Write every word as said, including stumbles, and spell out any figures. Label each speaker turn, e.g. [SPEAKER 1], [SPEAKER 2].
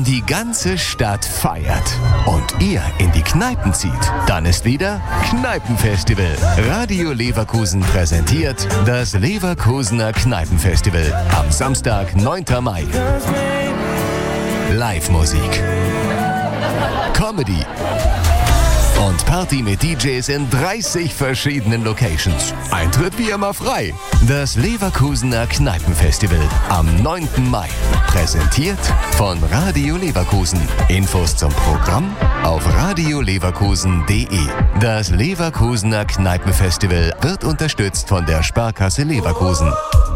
[SPEAKER 1] die ganze Stadt feiert und ihr in die Kneipen zieht, dann ist wieder Kneipenfestival. Radio Leverkusen präsentiert das Leverkusener Kneipenfestival am Samstag, neunten Mai. Live-Musik, Comedy und Party mit D Js in dreißig verschiedenen Locations. Eintritt wie immer frei. Das Leverkusener Kneipenfestival am neunten Mai. Präsentiert von Radio Leverkusen. Infos zum Programm auf radio leverkusen punkt de. Das Leverkusener Kneipenfestival wird unterstützt von der Sparkasse Leverkusen.